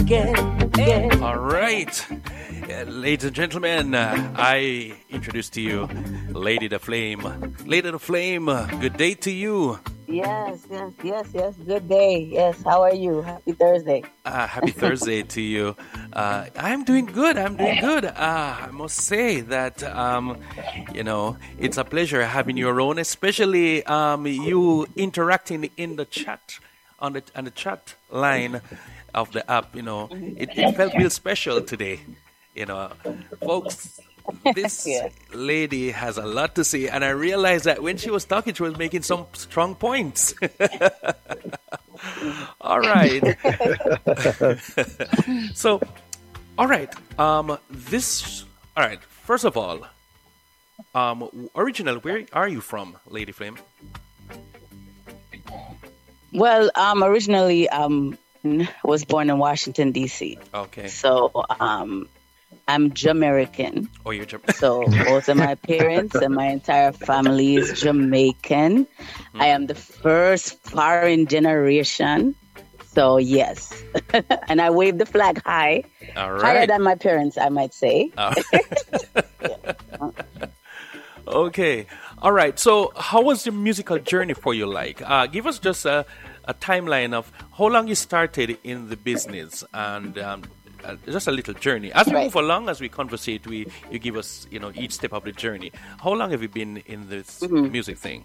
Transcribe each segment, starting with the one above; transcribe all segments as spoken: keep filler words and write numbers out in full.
Get, get. All right. Uh, ladies and gentlemen, uh, I introduce to you Lady the Flame. Lady the Flame, uh, good day to you. Yes, yes, yes, yes. Good day. Yes, how are you? Happy Thursday. Uh, happy Thursday to you. Uh, I'm doing good. I'm doing good. Uh, I must say that, um, you know, it's a pleasure having you around, especially um, you interacting in the chat, on the, on the chat line of the app. You know, it, it felt real special today. You know, folks, this Yeah. lady has a lot to say, and I realized that when she was talking, she was making some strong points. All right. So, all right. Um, this. All right. First of all, um, original. Where are you from, Lady Flame? Well, um, originally, um, was born in Washington D C. Okay. So, um, I'm Jamaican. Oh, you're Jam- So both of my parents and my entire family is Jamaican. I am the first foreign generation. So yes, and I wave the flag high, All higher right. than my parents, I might say. Uh, okay. All right. So, how was the musical journey for you like? Uh, give us just a, a timeline of how long you started in the business and um, uh, just a little journey. As we Right. move along, as we conversate, we you give us, you know, each step of the journey. How long have you been in this Mm-hmm. music thing?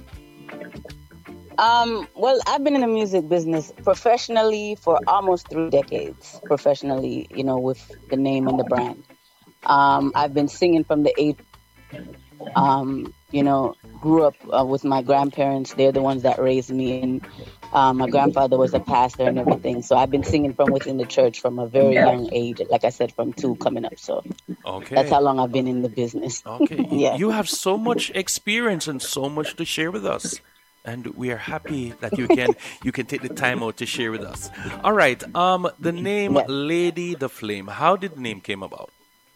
Um, well, I've been in the music business professionally for almost three decades. Professionally, you know, with the name and the brand. Um, I've been singing from the age, um, you know, grew up uh, with my grandparents. They're the ones that raised me, and um, my grandfather was a pastor and everything. So I've been singing from within the church from a very young age. Like I said, from two coming up. So Okay. that's how long I've been in the business. Okay. Yeah. You have so much experience and so much to share with us. And we are happy that you can you can take the time out to share with us. All right. Um the name Yeah. Lady the Flame. How did the name came about?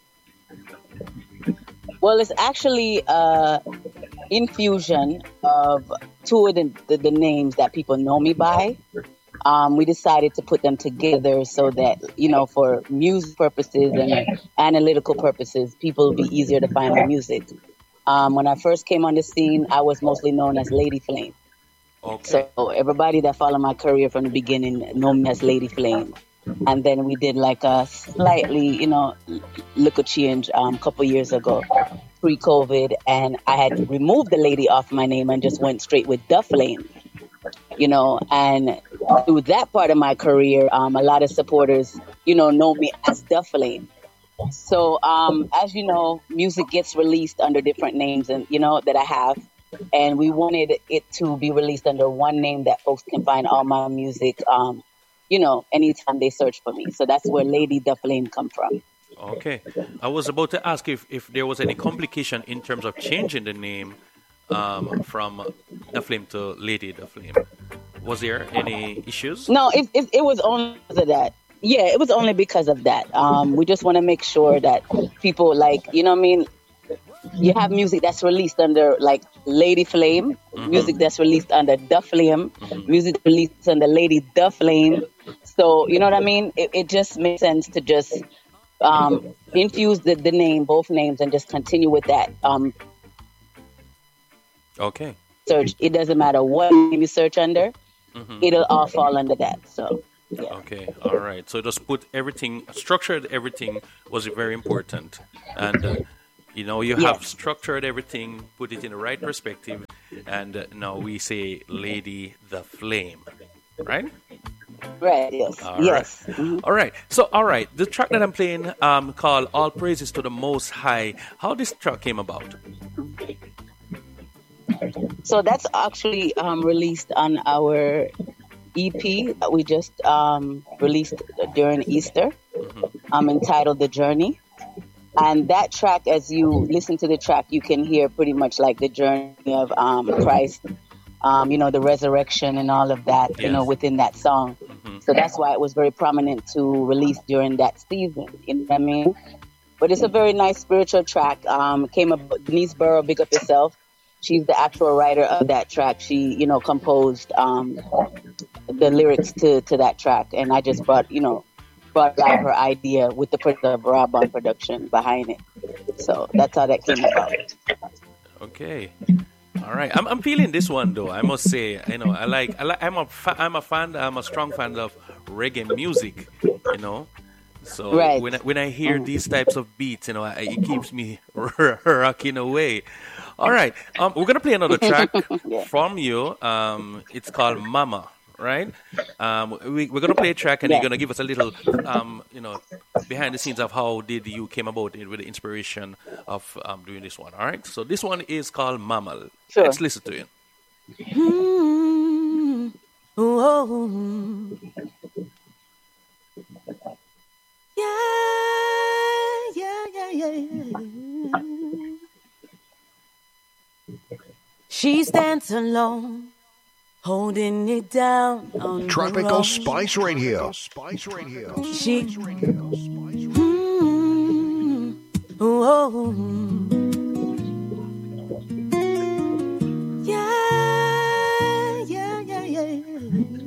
Well, it's actually uh infusion of two of the, the, the names that people know me by. Um, we decided to put them together so that, you know, for music purposes and analytical purposes, people will be easier to find my music. Um, when I first came on the scene, I was mostly known as Lady Flame. Okay. So everybody that followed my career from the beginning know me as Lady Flame. And then we did like a slightly, you know, little change um, a couple years ago, pre-COVID, and I had removed the lady off my name and just went straight with The Flame, you know, and through that part of my career, um, a lot of supporters, you know, know me as The Flame. So, um, as you know, music gets released under different names, and you know that I have, and we wanted it to be released under one name that folks can find all my music, um, you know, anytime they search for me. So that's where Lady The Flame come from. Okay. I was about to ask if, if there was any complication in terms of changing the name um, from The Flame to Lady The Flame. Was there any issues? No, it, it, it was only because of that. Yeah, it was only because of that. Um, we just want to make sure that people like, you know what I mean? You have music that's released under like Lady Flame, Mm-hmm. music that's released under The Flame, music released under Lady The Flame. So, you know what I mean? It, it just makes sense to just um, infuse the, the name, both names, and just continue with that um, Okay. search. It doesn't matter what name you search under, Mhm. it'll all fall under that. So, yeah. Okay, all right. So just put everything, structured everything was very important. And, uh, you know, you have Yes. structured everything, put it in the right perspective. And uh, now we say Lady the Flame, right? Right, yes. All yes. right. Mhm. All right. So, all right. The track that I'm playing um, called All Praises to the Most High. How this track came about? So that's actually um, released on our E P that we just um, released during Easter, um, entitled The Journey. And that track, as you listen to the track, you can hear pretty much like the journey of um, Christ, um, you know, the resurrection and all of that, you know, Yes. within that song. Mhm. So that's why it was very prominent to release during that season. You know what I mean? But it's a very nice spiritual track. Um, came up Denise Burrow, big up yourself. She's the actual writer of that track. She, you know, composed um, the lyrics to, to that track, and I just brought, you know, brought alive her idea with the producer Brabant production behind it. So that's how that came about. Okay. All right. I'm I'm feeling this one though. I must say, you know, I like I like I'm a fa- I'm a fan. I'm a strong fan of reggae music. You know. So Right. when I, when I hear Mm. these types of beats, you know, I, it keeps me rocking away. All right, um, we're gonna play another track Yeah. from you. Um, it's called Mama, right? Um, we, we're gonna play a track, and you're Yeah. gonna give us a little, um, you know, behind the scenes of how did you came about it with the inspiration of um, doing this one. All right, so this one is called Mama. Sure. Let's listen to it. Mm, oh, yeah, yeah, yeah, yeah, yeah. She stands alone, holding it down on her Tropical own. Spice Radio. Spice Radio. She, mm, oh,